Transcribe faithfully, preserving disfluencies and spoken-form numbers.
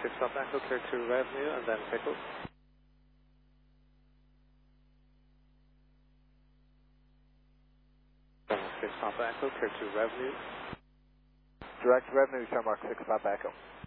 six Papa Echo, clear to revenue, and then pickles. six Papa Echo, clear to revenue. Direct revenue, Shamrock six Papa Echo.